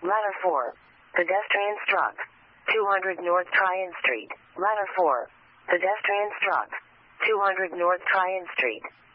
Ladder 4. Pedestrian struck. 200 North Tryon Street. Ladder 4. Pedestrian struck. 200 North Tryon Street.